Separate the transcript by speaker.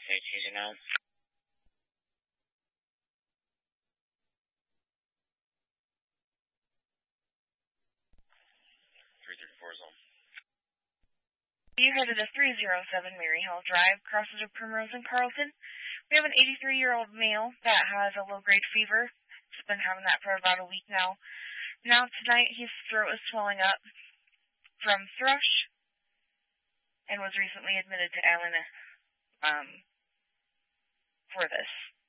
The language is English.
Speaker 1: changing now. 334 zone.
Speaker 2: You headed to 307 Mary Hill Drive, crosses of Primrose and Carlton. We have an 83-year-old male that has a low-grade fever. He's been having that for about a week now. Now tonight his throat is swelling up from thrush and was recently admitted to Allen for this.